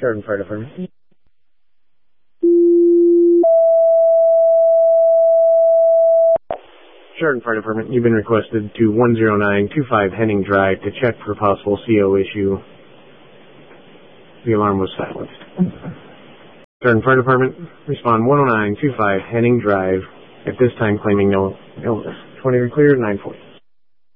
Chariton Fire Department. Chariton Fire Department, you've been requested to 10925 Henning Drive to check for possible CO issue. The alarm was silenced. Chariton Fire Department, respond 10925 Henning Drive, at this time claiming no illness. 20 clear, 940.